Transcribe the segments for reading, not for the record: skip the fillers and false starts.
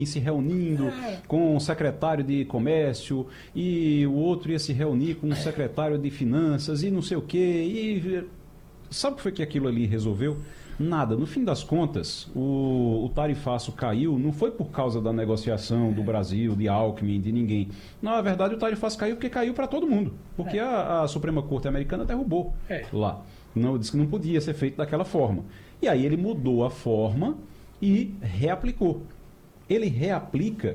se reunindo com o secretário de comércio e o outro ia se reunir com o secretário de finanças e não sei o quê. E sabe o que foi que aquilo ali resolveu? Nada. No fim das contas, o tarifaço caiu, não foi por causa da negociação do Brasil, de Alckmin, de ninguém. Na verdade, o tarifaço caiu porque caiu para todo mundo. Porque a Suprema Corte Americana derrubou lá. Não, disse que não podia ser feito daquela forma. E aí ele mudou a forma e reaplicou. Ele reaplica,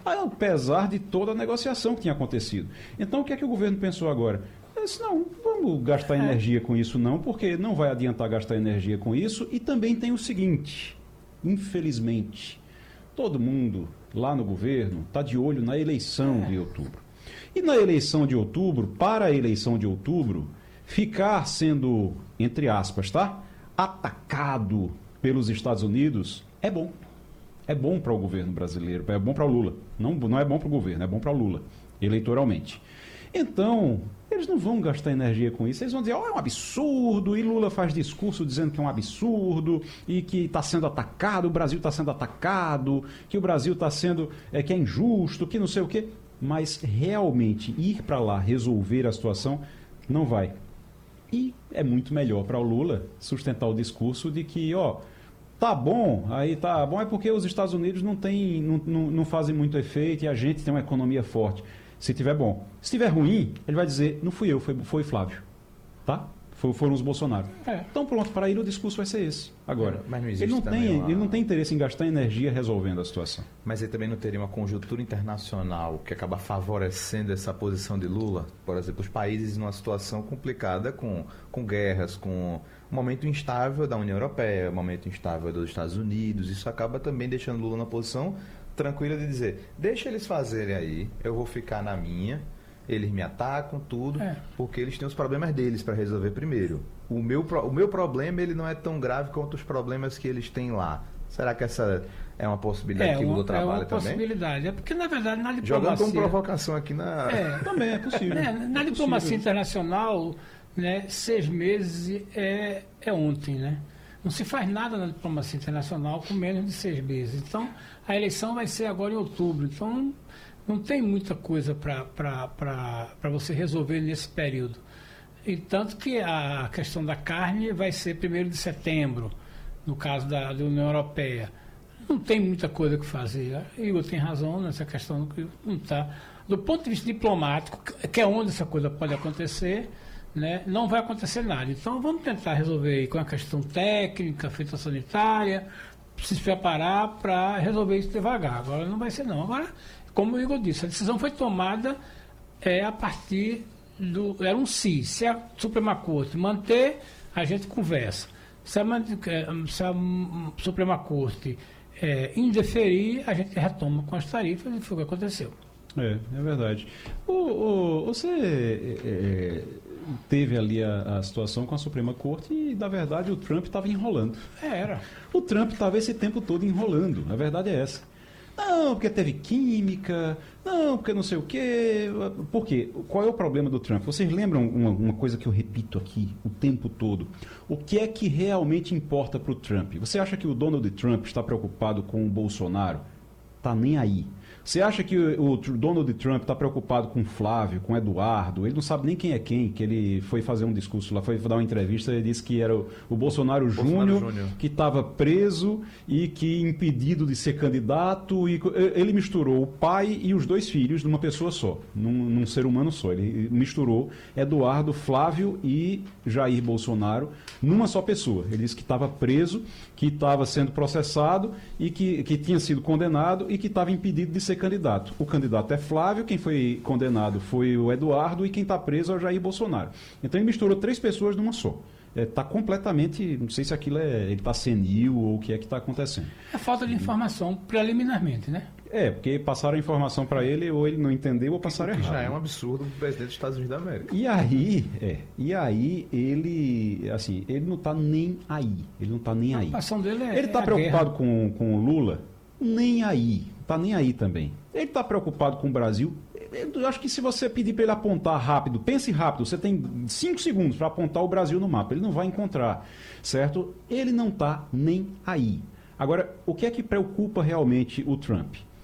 apesar de toda a negociação que tinha acontecido. Então, o que é que o governo pensou agora? Ele disse, não, vamos gastar energia com isso não, porque não vai adiantar gastar energia com isso. E também tem o seguinte, infelizmente, todo mundo lá no governo está de olho na eleição de outubro. E na eleição de outubro, para a eleição de outubro, ficar sendo, entre aspas, tá? Atacado pelos Estados Unidos é bom. É bom para o governo brasileiro, é bom para o Lula. Não é bom para o governo, é bom para o Lula, eleitoralmente. Então, eles não vão gastar energia com isso. Eles vão dizer, é um absurdo, e Lula faz discurso dizendo que é um absurdo, e que está sendo atacado, o Brasil está sendo atacado, que o Brasil está sendo, que é injusto, que não sei o quê. Mas realmente ir para lá resolver a situação não vai. E é muito melhor para o Lula sustentar o discurso de que, tá bom, aí tá bom, é porque os Estados Unidos não fazem muito efeito e a gente tem uma economia forte. Se tiver bom. Se tiver ruim, ele vai dizer, não fui eu, foi Flávio. Tá? Foram os Bolsonaro. Então pronto, para ele o discurso vai ser esse. Agora, mas não ele não tem interesse em gastar energia resolvendo a situação. Mas ele também não teria uma conjuntura internacional que acaba favorecendo essa posição de Lula? Por exemplo, os países numa situação complicada com guerras, com um momento instável da União Europeia, um momento instável dos Estados Unidos, isso acaba também deixando Lula na posição tranquila de dizer, deixa eles fazerem aí, eu vou ficar na minha, eles me atacam, tudo, porque eles têm os problemas deles para resolver primeiro. O meu problema ele não é tão grave quanto os problemas que eles têm lá. Será que essa é uma possibilidade que o Lula trabalha também? É uma possibilidade. É porque, na verdade, na diplomacia... Jogando como provocação aqui na... Também é possível. Na diplomacia internacional, né, 6 meses é ontem, né? Não se faz nada na diplomacia internacional com menos de 6 meses. Então, a eleição vai ser agora em outubro. Então, não tem muita coisa para você resolver nesse período. E tanto que a questão da carne vai ser 1º de setembro, no caso da União Europeia. Não tem muita coisa que fazer. Igor tem razão nessa questão que não está. Do ponto de vista diplomático, que é onde essa coisa pode acontecer, né, não vai acontecer nada. Então vamos tentar resolver aí com a questão técnica, fitossanitária, se preparar para resolver isso devagar. Agora não vai ser não. Agora, como o Igor disse, a decisão foi tomada a partir do... Era um se a Suprema Corte manter, a gente conversa. Se a Suprema Corte indeferir, a gente retoma com as tarifas e foi o que aconteceu. É verdade. Você teve ali a situação com a Suprema Corte e, na verdade, o Trump estava enrolando. Era. O Trump estava esse tempo todo enrolando. A verdade é essa. Não, porque teve química, não, porque não sei o quê. Por quê? Qual é o problema do Trump? Vocês lembram uma coisa que eu repito aqui o tempo todo? O que é que realmente importa para o Trump? Você acha que o Donald Trump está preocupado com o Bolsonaro? Tá nem aí. Você acha que o Donald Trump está preocupado com o Flávio, com o Eduardo? Ele não sabe nem quem é quem, que ele foi fazer um discurso lá, foi dar uma entrevista e disse que era o Bolsonaro Júnior, que estava preso e que impedido de ser candidato. E ele misturou o pai e os 2 filhos numa pessoa só, num ser humano só. Ele misturou Eduardo, Flávio e Jair Bolsonaro numa só pessoa. Ele disse que estava preso, que estava sendo processado e que tinha sido condenado e que estava impedido de ser candidato. O candidato é Flávio, quem foi condenado foi o Eduardo e quem está preso é o Jair Bolsonaro. Então ele misturou 3 pessoas numa só. Está completamente, não sei se aquilo ele está senil ou o que é que está acontecendo. É falta de informação preliminarmente, né? Porque passaram a informação para ele, ou ele não entendeu, ou passaram errado. Já é um absurdo o presidente dos Estados Unidos da América. E aí ele, assim, ele não está nem aí. Ele não está nem aí. A ação dele ele está preocupado com o Lula? Nem aí. Está nem aí também. Ele está preocupado com o Brasil? Eu acho que se você pedir para ele apontar rápido, pense rápido, você tem 5 segundos para apontar o Brasil no mapa, ele não vai encontrar, certo? Ele não está nem aí. Agora, o que é que preocupa realmente o Trump?